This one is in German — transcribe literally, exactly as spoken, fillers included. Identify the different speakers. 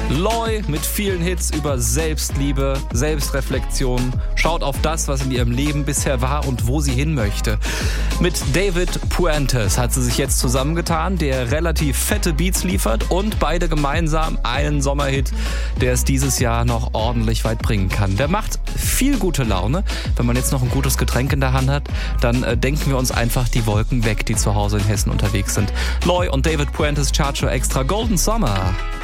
Speaker 1: Loi mit vielen Hits über Selbstliebe, Selbstreflexion, schaut auf das, was in ihrem Leben bisher war und wo sie hin möchte. Mit David Puentes hat sie sich jetzt zusammengetan, der relativ fette Beats liefert und beide gemeinsam einen Sommerhit, der es dieses Jahr noch ordentlich weit bringen kann. Der macht viel gute Laune. Wenn man jetzt noch ein gutes Getränk in der Hand hat, dann äh, denken wir uns einfach die Wolken weg, die zu Hause in Hessen unterwegs sind. Loi und David Puentes Chartshow Extra Golden Summer.